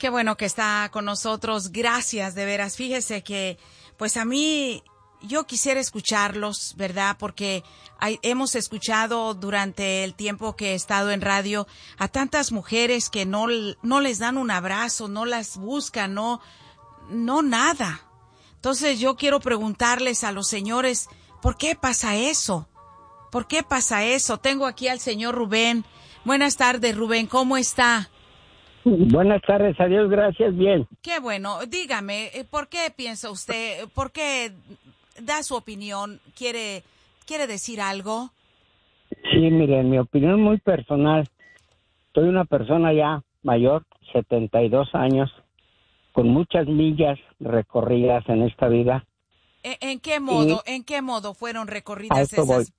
Qué bueno que está con nosotros. Gracias, de veras. Fíjese que, pues a mí, yo quisiera escucharlos, ¿verdad? Porque hemos escuchado durante el tiempo que he estado en radio a tantas mujeres que no les dan un abrazo, no las buscan, no nada. Entonces yo quiero preguntarles a los señores, ¿por qué pasa eso? ¿Por qué pasa eso? Tengo aquí al señor Rubén. Buenas tardes, Rubén, ¿cómo está? Buenas tardes, adiós, gracias, bien. Qué bueno, dígame, ¿por qué piensa usted, por qué da su opinión? ¿Quiere decir algo? Sí, mire, en mi opinión muy personal, soy una persona ya mayor, 72 años, con muchas millas recorridas en esta vida. ¿En qué modo fueron recorridas a eso esas?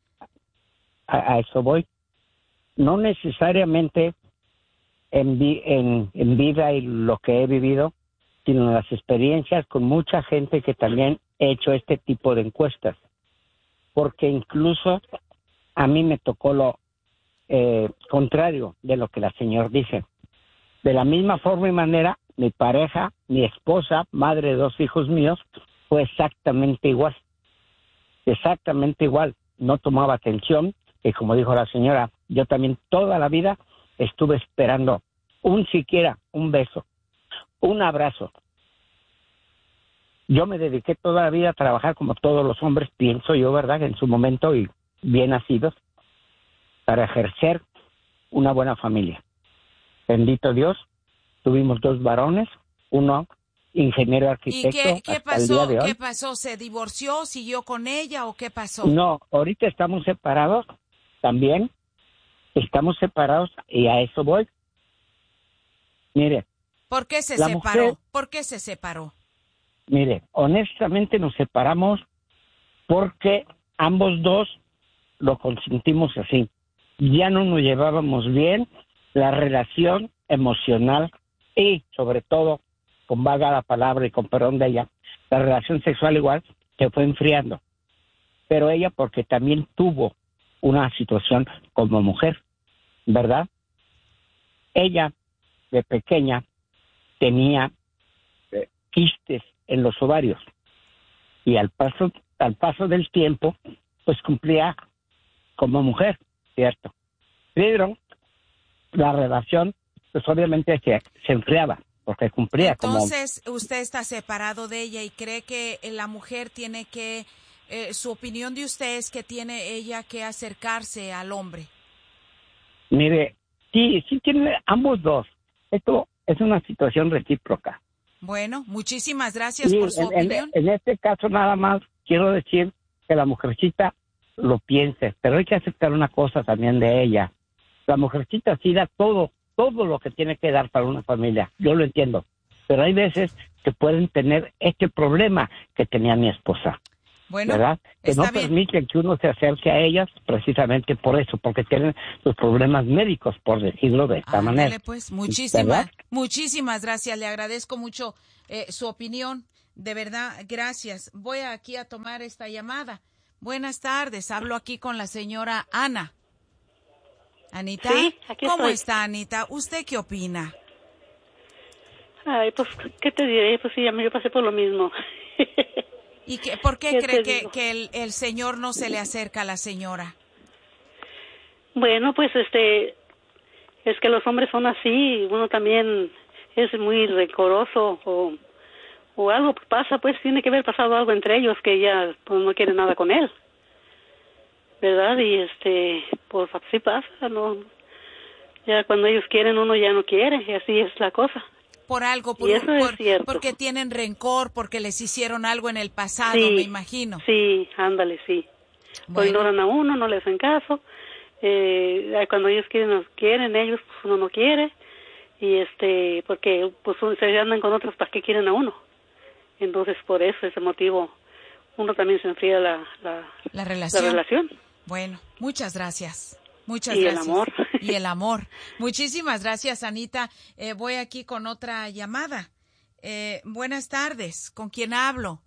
A eso voy. No necesariamente en vida y lo que he vivido, sino las experiencias con mucha gente que también he hecho este tipo de encuestas. Porque incluso a mí me tocó lo contrario de lo que la señora dice. De la misma forma y manera, mi pareja, mi esposa, madre de 2 hijos míos, fue exactamente igual. Exactamente igual. No tomaba atención y como dijo la señora, yo también toda la vida estuve esperando siquiera un beso, un abrazo. Yo me dediqué toda la vida a trabajar como todos los hombres, pienso yo, ¿verdad? En su momento y bien nacidos, para ejercer una buena familia. Bendito Dios, tuvimos 2 varones, uno ingeniero arquitecto. ¿Y qué hasta el día de hoy. ¿Qué pasó? ¿Se divorció? ¿Siguió con ella o qué pasó? No, ahorita estamos separados también. Estamos separados y a eso voy. Mire. ¿Por qué se separó? ¿Por qué se separó? Mire, honestamente nos separamos porque ambos dos lo consentimos así. Ya no nos llevábamos bien, la relación emocional y sobre todo, con vaga la palabra y con perdón de ella, la relación sexual igual se fue enfriando. Pero ella porque también tuvo una situación como mujer, ¿verdad? Ella de pequeña tenía quistes en los ovarios y al paso del tiempo pues cumplía como mujer, ¿cierto? Pero la relación pues obviamente se enfriaba porque cumplía. Entonces, usted está separado de ella y cree que la mujer tiene que, su opinión de usted es que tiene ella que acercarse al hombre. Mire, sí tiene ambos dos. Esto es una situación recíproca. Bueno, muchísimas gracias por su opinión. En este caso nada más quiero decir que la mujercita lo piense, pero hay que aceptar una cosa también de ella. La mujercita sí da todo lo que tiene que dar para una familia, yo lo entiendo, pero hay veces que pueden tener este problema que tenía mi esposa. Bueno, ¿verdad? Que no bien. Permiten que uno se acerque a ellas precisamente por eso, porque tienen sus problemas médicos, por decirlo de esta manera. Pues muchísimas gracias, le agradezco mucho su opinión, de verdad, gracias. Voy aquí a tomar esta llamada. Buenas tardes, hablo aquí con la señora Ana. Anita, sí, aquí ¿cómo estoy. está, Anita? ¿Usted qué opina? Ay, pues, ¿qué te diré? Pues sí, yo pasé por lo mismo. ¿Y por qué cree que el señor no se le acerca a la señora? Bueno, pues es que los hombres son así, uno también es muy rencoroso o algo pasa, pues tiene que haber pasado algo entre ellos que ya pues no quieren nada con él, ¿verdad? Y pues así pasa, ¿no? Ya cuando ellos quieren uno ya no quiere y así es la cosa. Por algo, porque tienen rencor, porque les hicieron algo en el pasado, sí, me imagino. Sí, ándale, sí. Bueno. O ignoran a uno, no le hacen caso. Cuando ellos quieren, ellos pues uno no quiere. Y porque pues se andan con otros, ¿para qué quieren a uno? Entonces por ese motivo uno también se enfría la relación. Bueno, muchas gracias. Muchas y gracias. El amor. Y el amor. Muchísimas gracias, Anita. Voy aquí con otra llamada. Buenas tardes. ¿Con quién hablo?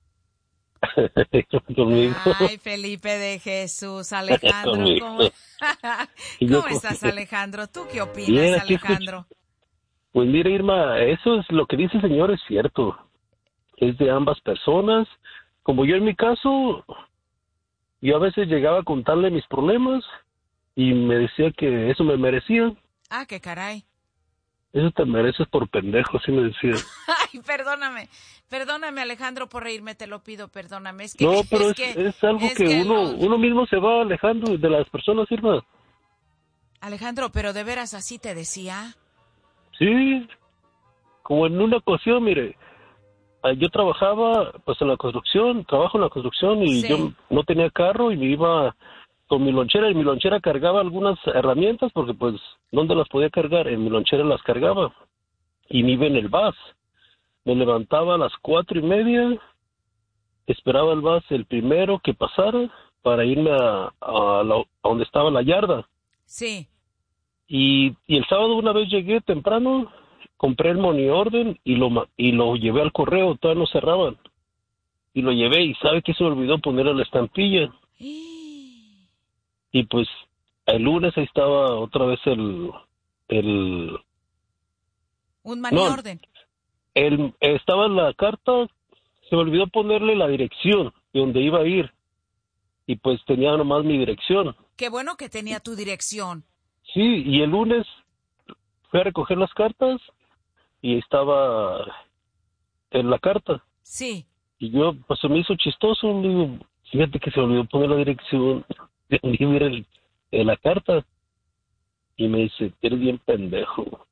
Conmigo. Ay, Felipe de Jesús. Alejandro, ¿cómo estás, Alejandro? ¿Tú qué opinas, Alejandro? Pues mira, Irma, eso es lo que dice el señor, es cierto. Es de ambas personas. Como yo en mi caso, yo a veces llegaba a contarle mis problemas y me decía que eso me merecía. Ah, qué caray. Eso te mereces por pendejo, así me decía. Ay, perdóname Alejandro por reírme, te lo pido, perdóname. Es que, No, pero es algo es que que uno mismo se va alejando de las personas, Irma. Alejandro, pero de veras así te decía. Sí, como en una ocasión, mire, yo trabajaba pues en la construcción, trabajo en la construcción y Sí. yo no tenía carro y me iba con mi lonchera y mi lonchera cargaba algunas herramientas porque pues ¿dónde las podía cargar? En mi lonchera las cargaba y me iba en el bus. Me levantaba a las 4:30, esperaba el bus el primero que pasara para irme a donde estaba la yarda. Sí. Y el sábado una vez llegué temprano, compré el money order y lo llevé al correo, todavía no cerraban. Y lo llevé y sabe que se me olvidó ponerle la estampilla. Y pues el lunes ahí estaba otra vez Un money order. Estaba en la carta, se me olvidó ponerle la dirección de donde iba a ir. Y pues tenía nomás mi dirección. Qué bueno que tenía tu dirección. Sí, y el lunes fui a recoger las cartas y estaba en la carta. Sí. Y yo, pues se me hizo chistoso, le digo, fíjate que se me olvidó poner la dirección de donde iba a ir en la carta. Y me dice, eres bien pendejo.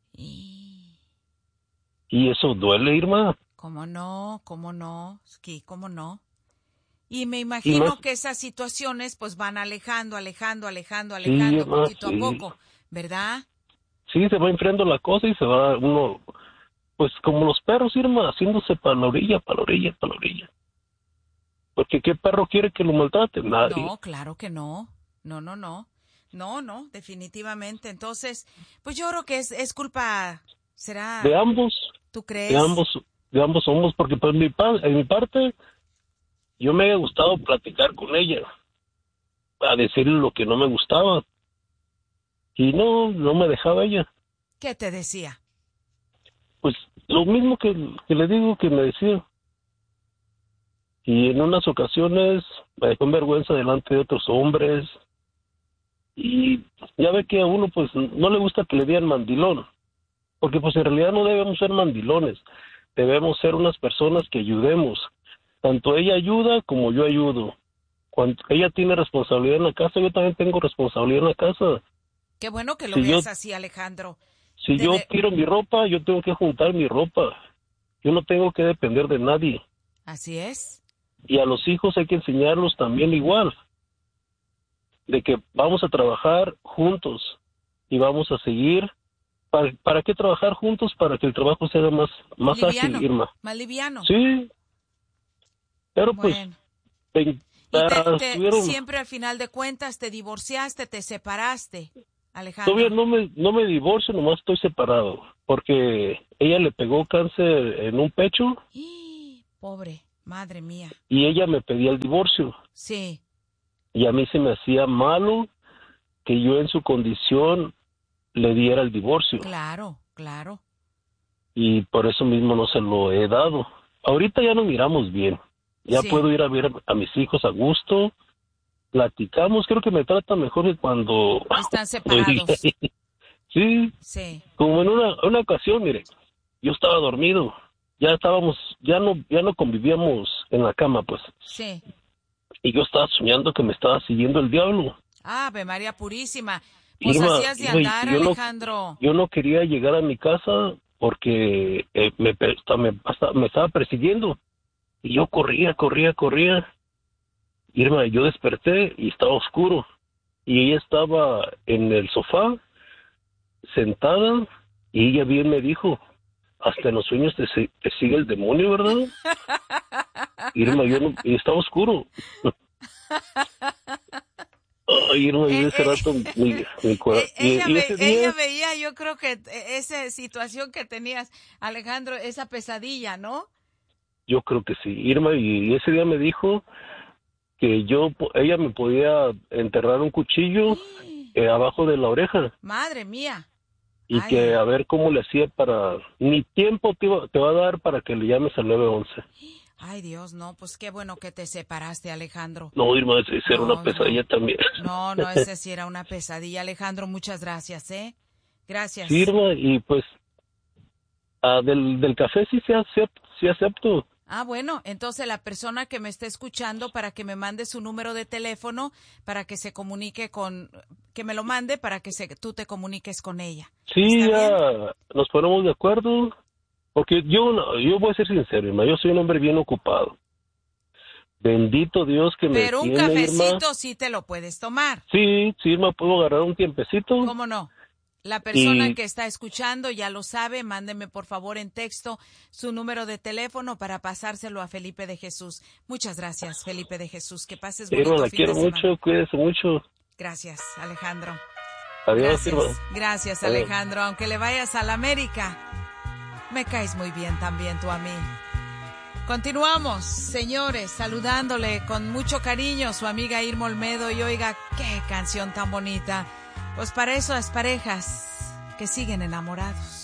Y eso duele, Irma. ¿Cómo no? ¿Cómo no? Sí, ¿cómo no? Y me Y imagino más, que esas situaciones pues van alejando, sí, Irma, poquito a sí. poco, ¿verdad? Sí, se va enfriando la cosa y se va uno, pues como los perros, Irma, haciéndose para la orilla, para la orilla, para la orilla. Porque ¿qué perro quiere que lo maltraten? Nadie. No, claro que no. No, no, no. No, no, definitivamente. Entonces, pues yo creo que es culpa, De será, ambos, ¿tú de crees? ambos, de ambos somos, porque pues en mi parte, yo me había gustado platicar con ella, a decirle lo que no me gustaba. Y no me dejaba ella. ¿Qué te decía? Pues lo mismo que le digo que me decía. Y en unas ocasiones me dejó en vergüenza delante de otros hombres. Y ya ve que a uno pues no le gusta que le digan mandilón. Porque pues en realidad no debemos ser mandilones. Debemos ser unas personas que ayudemos. Tanto ella ayuda como yo ayudo. Cuando ella tiene responsabilidad en la casa, yo también tengo responsabilidad en la casa. Qué bueno que lo Si yo, veas así, Alejandro. si yo tiro mi ropa, yo tengo que juntar mi ropa. Yo no tengo que depender de nadie. Así es. Y a los hijos hay que enseñarlos también igual, de que vamos a trabajar juntos y vamos a seguir. ¿Para qué trabajar juntos? Para que el trabajo sea más ágil, Liviano, Irma. más liviano. Sí, pero Bueno. pues Y estuvieron... siempre al final de cuentas te divorciaste, te separaste, Todavía Alejandro. no me divorcio, nomás estoy separado, porque ella le pegó cáncer en un pecho Pobre, madre mía. y ella me pedía el divorcio. Sí. Y a mí se me hacía malo que yo en su condición le diera el divorcio. Claro, claro. Y por eso mismo no se lo he dado. Ahorita ya nos miramos bien. Ya Sí. puedo ir a ver a mis hijos a gusto. Platicamos, creo que me trata mejor que cuando... Están separados. Sí, Sí. como en una ocasión, mire, yo estaba dormido. Ya no convivíamos en la cama, pues. Sí. Y yo estaba soñando que me estaba siguiendo el diablo. Ave María Purísima. Pues Irma, así has de andar, yo Alejandro. yo no quería llegar a mi casa porque me estaba persiguiendo. Y yo corría. Irma, yo desperté y estaba oscuro. Y ella estaba en el sofá, sentada, y ella bien me dijo, hasta en los sueños te sigue el demonio, ¿verdad? Irma, y estaba oscuro. Ay, Irma, y ese rato mi corazón. Y ese día, ella veía, yo creo que esa situación que tenías, Alejandro, esa pesadilla, ¿no? yo creo que sí. Irma, y ese día me dijo que ella me podía enterrar un cuchillo abajo de la oreja. Madre mía. y que a ver cómo le hacía para... Ni tiempo te va a dar para que le llames al 911. Ay, Dios, no, pues qué bueno que te separaste, Alejandro. No, Irma, esa era una pesadilla también. No, esa sí era una pesadilla. Alejandro, muchas gracias, ¿eh? Gracias. Sí, Irma, y pues del café sí acepto. Ah, bueno, entonces la persona que me esté escuchando, para que me mande su número de teléfono, para que se comunique que me lo mande para que tú te comuniques con ella. Sí, ya nos ponemos de acuerdo. Porque yo voy a ser sincero, Irma, yo soy un hombre bien ocupado. Bendito Dios que me tiene, Pero un cafecito Irma. sí te lo puedes tomar. Sí, Irma, puedo agarrar un tiempecito. ¿Cómo no? La persona que está escuchando ya lo sabe, mándeme por favor en texto su número de teléfono para pasárselo a Felipe de Jesús. Muchas gracias, Felipe de Jesús. Que pases bonito Irma, la fin quiero de semana. mucho, cuídese mucho. Gracias, Alejandro. Adiós, Gracias, Irma. gracias, Adiós. Alejandro. Aunque le vayas a la América, me caes muy bien también tú a mí. Continuamos, señores, saludándole con mucho cariño su amiga Irma Olmedo. Y oiga, qué canción tan bonita. Pues para eso las parejas que siguen enamorados.